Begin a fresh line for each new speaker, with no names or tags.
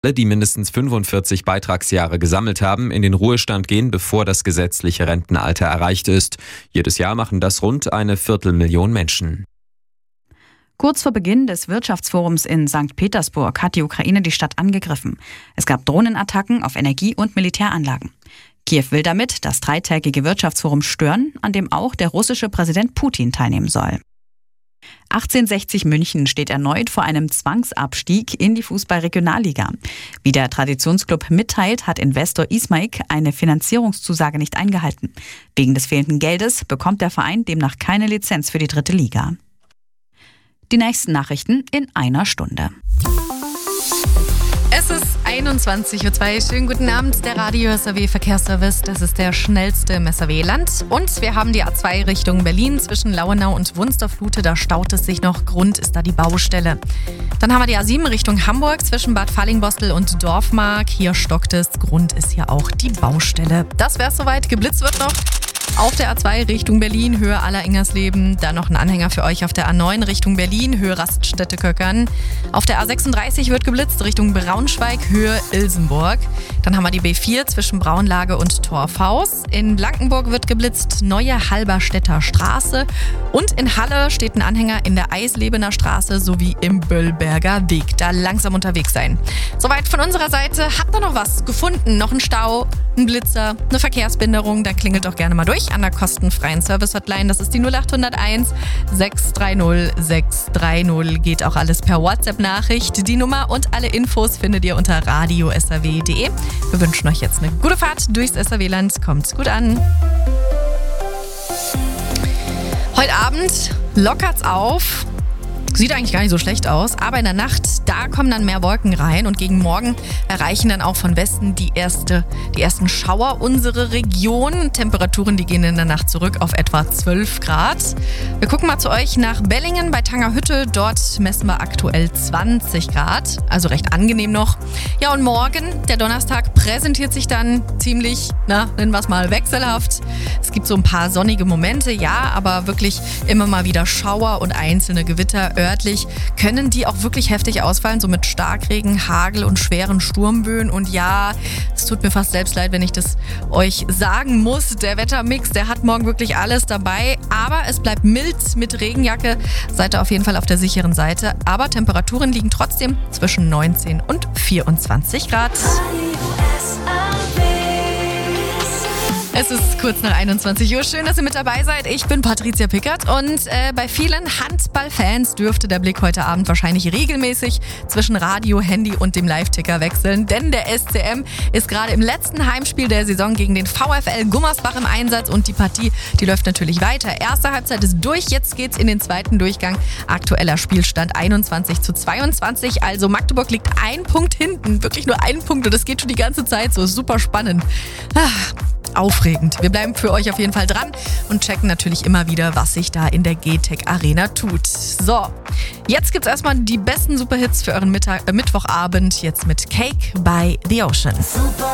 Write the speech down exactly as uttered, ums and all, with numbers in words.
Alle, die mindestens fünfundvierzig Beitragsjahre gesammelt haben, in den Ruhestand gehen, bevor das gesetzliche Rentenalter erreicht ist. Jedes Jahr machen das rund eine Viertelmillion Menschen.
Kurz vor Beginn des Wirtschaftsforums in Sankt Petersburg hat die Ukraine die Stadt angegriffen. Es gab Drohnenattacken auf Energie- und Militäranlagen. Kiew will damit das dreitägige Wirtschaftsforum stören, an dem auch der russische Präsident Putin teilnehmen soll. achtzehnhundertsechzig München steht erneut vor einem Zwangsabstieg in die Fußball-Regionalliga. Wie der Traditionsclub mitteilt, hat Investor Ismaik eine Finanzierungszusage nicht eingehalten. Wegen des fehlenden Geldes bekommt der Verein demnach keine Lizenz für die dritte Liga. Die nächsten Nachrichten in einer Stunde.
Es ist einundzwanzig Uhr zwei. Schönen guten Abend, der Radio S R W Verkehrsservice. Das ist der schnellste im S R W-Land. Und wir haben die A zwei Richtung Berlin zwischen Lauenau und Wunstorf-Lute. Da staut es sich noch. Grund ist da die Baustelle. Dann haben wir die A sieben Richtung Hamburg zwischen Bad Fallingbostel und Dorfmark. Hier stockt es. Grund ist hier auch die Baustelle. Das wär's soweit. Geblitzt wird noch. Auf der A zwei Richtung Berlin, Höhe Aller-Ingersleben. Dann noch ein Anhänger für euch auf der A neun Richtung Berlin, Höhe Raststätte-Köckern. Auf der A sechsunddreißig wird geblitzt Richtung Braunschweig, Höhe Ilsenburg. Dann haben wir die B vier zwischen Braunlage und Torfhaus. In Blankenburg wird geblitzt Neue Halberstädter Straße. Und in Halle steht ein Anhänger in der Eislebener Straße sowie im Böllberger Weg. Da langsam unterwegs sein. Soweit von unserer Seite. Habt ihr noch was gefunden? Noch ein Stau, ein Blitzer, eine Verkehrsbehinderung? Dann klingelt doch gerne mal durch an der kostenfreien Service-Hotline. Das ist die null acht null eins sechs drei null sechs drei null. Geht auch alles per WhatsApp-Nachricht. Die Nummer und alle Infos findet ihr unter radio s r w punkt d e. Wir wünschen euch jetzt eine gute Fahrt durchs S R W-Land. Kommt's gut an. Heute Abend lockert's auf. Sieht eigentlich gar nicht so schlecht aus, aber in der Nacht, da kommen dann mehr Wolken rein und gegen Morgen erreichen dann auch von Westen die, erste, die ersten Schauer unsere Region. Temperaturen, die gehen in der Nacht zurück auf etwa zwölf Grad. Wir gucken mal zu euch nach Bellingen bei Tangerhütte. Dort messen wir aktuell zwanzig Grad, also recht angenehm noch. Ja, und morgen, der Donnerstag, präsentiert sich dann ziemlich, na, nennen wir es mal, wechselhaft. Es gibt so ein paar sonnige Momente, ja, aber wirklich immer mal wieder Schauer und einzelne Gewitter. Örtlich können die auch wirklich heftig ausfallen, so mit Starkregen, Hagel und schweren Sturmböen. Und ja, es tut mir fast selbst leid, wenn ich das euch sagen muss. Der Wettermix, der hat morgen wirklich alles dabei. Aber es bleibt mild mit Regenjacke. Seid ihr auf jeden Fall auf der sicheren Seite. Aber Temperaturen liegen trotzdem zwischen neunzehn und vierundzwanzig Grad. Es ist kurz nach einundzwanzig Uhr. Schön, dass ihr mit dabei seid. Ich bin Patricia Pickert und äh, bei vielen Handballfans dürfte der Blick heute Abend wahrscheinlich regelmäßig zwischen Radio, Handy und dem Live-Ticker wechseln. Denn der S C M ist gerade im letzten Heimspiel der Saison gegen den VfL Gummersbach im Einsatz und die Partie, die läuft natürlich weiter. Erste Halbzeit ist durch, jetzt geht's in den zweiten Durchgang. Aktueller Spielstand einundzwanzig zu zweiundzwanzig. Also Magdeburg liegt ein Punkt hinten, wirklich nur ein Punkt und das geht schon die ganze Zeit so. Super spannend. Ah. Aufregend. Wir bleiben für euch auf jeden Fall dran und checken natürlich immer wieder, was sich da in der G-Tech Arena tut. So, jetzt gibt's erstmal die besten Superhits für euren Mittag, äh, Mittwochabend. Jetzt mit Cake by the Ocean.